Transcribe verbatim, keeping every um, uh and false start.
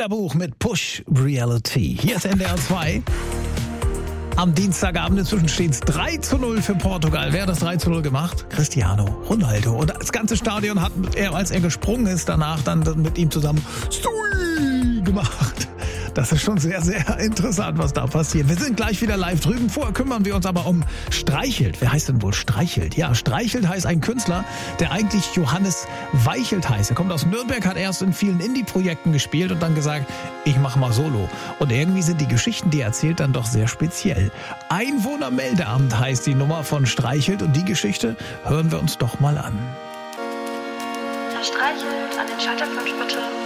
Bilderbuch mit Push Reality. Hier ist N D R zwei. Am Dienstagabend inzwischen steht es drei zu null für Portugal. Wer hat das drei zu null gemacht? Cristiano Ronaldo. Und das ganze Stadion hat er, als er gesprungen ist, danach dann mit ihm zusammen Stui gemacht. Das ist schon sehr, sehr interessant, was da passiert. Wir sind gleich wieder live drüben. Vorher kümmern wir uns aber um Streichelt. Wer heißt denn wohl Streichelt? Ja, Streichelt heißt ein Künstler, der eigentlich Johannes Weichelt heißt. Er kommt aus Nürnberg, hat erst in vielen Indie-Projekten gespielt und dann gesagt, ich mach mal Solo. Und irgendwie sind die Geschichten, die er erzählt, dann doch sehr speziell. Einwohnermeldeamt heißt die Nummer von Streichelt und die Geschichte hören wir uns doch mal an. Herr Streichelt, an den Schalter fünf bitte.